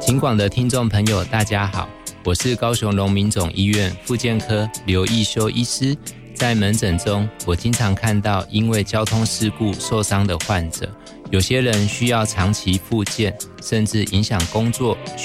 警广的听众朋友大家好，我是高雄荣民总医院复健科刘义修医师。在门诊中，我经常看到因为交通事故受伤的患者，有些人需要长期复健，甚至影响工作